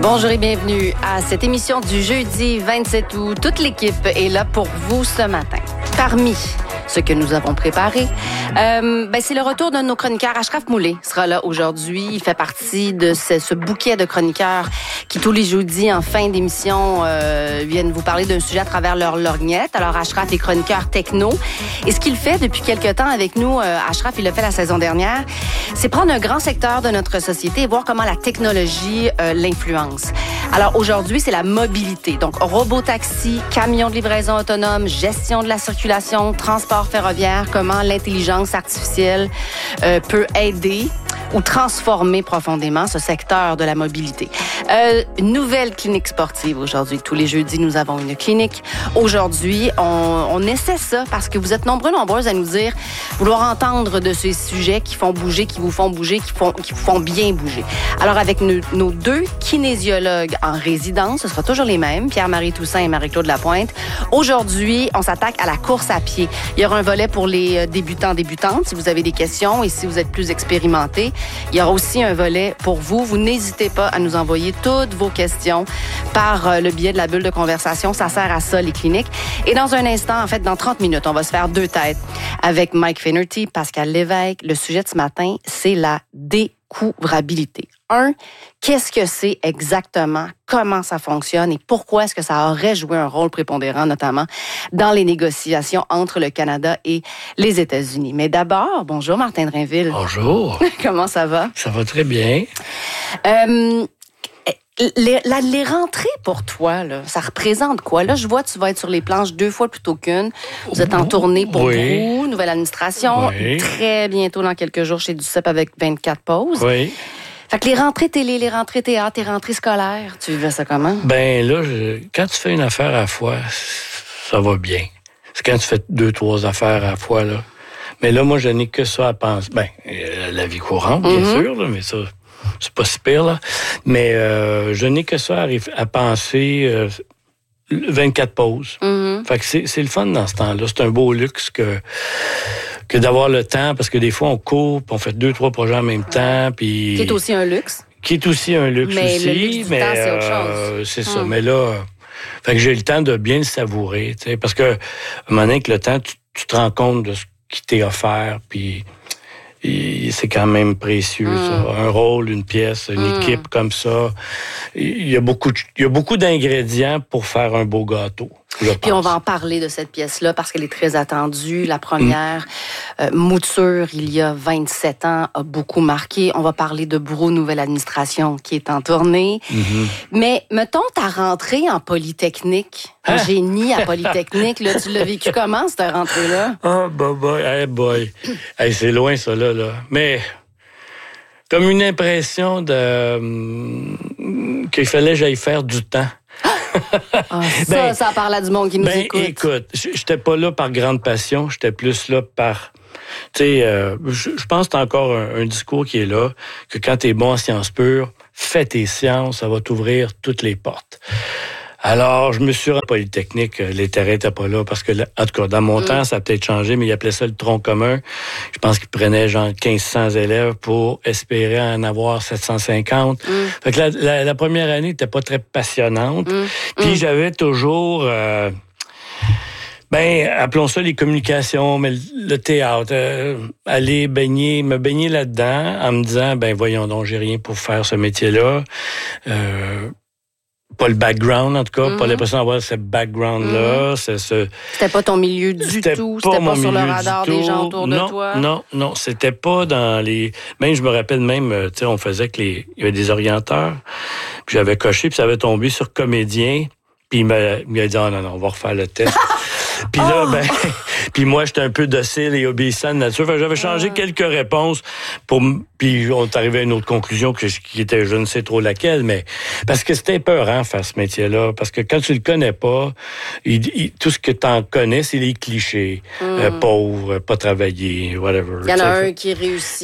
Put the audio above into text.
Bonjour et bienvenue à cette émission du jeudi 27 août. Toute l'équipe est là pour vous ce matin. Parmi ce que nous avons préparé, c'est le retour de nos chroniqueurs. Ashraf Moulay sera là aujourd'hui. Il fait partie de ce bouquet de chroniqueurs qui, tous les jeudis, en fin d'émission, viennent vous parler d'un sujet à travers leur lorgnette. Alors, Ashraf est chroniqueur techno. Et ce qu'il fait depuis quelque temps avec nous, Ashraf, il l'a fait la saison dernière, c'est prendre un grand secteur de notre société et voir comment la technologie l'influence. Alors, aujourd'hui, c'est la mobilité. Donc, robotaxi, camions de livraison autonome, gestion de la circulation, transport ferroviaire, comment l'intelligence artificielle peut aider ou transformer profondément ce secteur de la mobilité. Nouvelle clinique sportive aujourd'hui. Tous les jeudis, nous avons une clinique. Aujourd'hui, on essaie ça parce que vous êtes nombreuses à nous dire vouloir entendre de ces sujets qui font bouger, qui vous font bouger, qui vous font bien bouger. Alors, avec nos deux kinésiologues en résidence, ce sera toujours les mêmes, Pierre-Marie Toussaint et Marie-Claude Lapointe. Aujourd'hui, on s'attaque à la course à pied. Il y aura un volet pour les débutantes, si vous avez des questions et si vous êtes plus expérimentés. Il y aura aussi un volet pour vous. Vous n'hésitez pas à nous envoyer toutes vos questions par le biais de la bulle de conversation. Ça sert à ça, les cliniques. Et dans un instant, en fait, dans 30 minutes, on va se faire deux têtes avec Mike Finnerty, Pascal Lévesque. Le sujet de ce matin, c'est la découvrabilité. Qu'est-ce que c'est exactement? Comment ça fonctionne? Et pourquoi est-ce que ça aurait joué un rôle prépondérant, notamment dans les négociations entre le Canada et les États-Unis? Mais d'abord, bonjour Martin Drainville. Bonjour. Comment ça va? Ça va très bien. Les rentrées pour toi, là, ça représente quoi? Là, je vois tu vas être sur les planches 2 fois plutôt qu'une. Vous êtes en tournée pour Brou, nouvelle administration. Oui. Très bientôt, dans quelques jours, chez Duceppe avec 24 pauses. Oui. Fait que les rentrées télé, les rentrées théâtre, les rentrées scolaires, tu vivais ça comment? Ben là, quand tu fais une affaire à la fois, ça va bien. C'est quand tu fais 2-3 affaires à la fois, là. Mais là, moi, je n'ai que ça à penser. Ben, la vie courante, bien sûr, là, mais ça, c'est pas si pire, là. Mais je n'ai que ça à penser 24 pauses. Fait que c'est le fun dans ce temps-là. C'est un beau luxe que d'avoir le temps, parce que des fois, on court, puis on fait 2-3 projets en même temps, puis... Qui est aussi un luxe. Qui est aussi un luxe mais aussi. Le luxe du temps, c'est autre chose. C'est ça. Mais là, fait que j'ai le temps de bien le savourer, tu sais, parce que, à un moment donné, avec le temps, tu te rends compte de ce qui t'est offert, puis c'est quand même précieux, ça. Un rôle, une pièce, une équipe comme ça. Il y a beaucoup d'ingrédients pour faire un beau gâteau. Puis on va en parler de cette pièce-là parce qu'elle est très attendue. La première mouture, il y a 27 ans, a beaucoup marqué. On va parler de Brou, nouvelle administration qui est en tournée. Mais mettons ta rentrée en Polytechnique, en génie à Polytechnique, là, tu l'as vécu comment, cette rentrée-là? Ah, boy. Hey, c'est loin, ça, là. Mais comme une impression qu'il fallait que j'aille faire du temps. Ça parle à du monde qui nous écoute. Écoute, j'étais pas là par grande passion, j'étais plus là par... Tu sais, je pense que c'est encore un discours qui est là, que quand t'es bon en sciences pures, fais tes sciences, ça va t'ouvrir toutes les portes. Alors, je me suis rendu à Polytechnique, les terrains n'étaient pas là, parce que, en tout cas, dans mon temps, ça a peut-être changé, mais ils appelaient ça le tronc commun. Je pense qu'ils prenaient genre 1500 élèves pour espérer en avoir 750. Fait que la première année n'était pas très passionnante. Puis j'avais toujours... appelons ça les communications, mais le théâtre, aller me baigner là-dedans, en me disant, voyons donc, j'ai rien pour faire ce métier-là. Pas le background, en tout cas, pas l'impression d'avoir ce background-là. C'était pas ton milieu du tout, c'était pas sur le radar des gens autour de toi. Non, c'était pas dans les... Même, je me rappelle même, tu sais, on faisait il y avait des orienteurs, puis j'avais coché, puis ça avait tombé sur comédien, puis il m'a dit, non, on va refaire le test. Puis là, puis moi, j'étais un peu docile et obéissant de nature. Fait que j'avais changé quelques réponses puis on est arrivé à une autre conclusion qui était je ne sais trop laquelle, mais parce que c'était épeurant faire ce métier-là. Parce que quand tu le connais pas, tout ce que t'en connais, c'est les clichés. Pauvre, pas travailler, whatever. Il y en a un qui réussit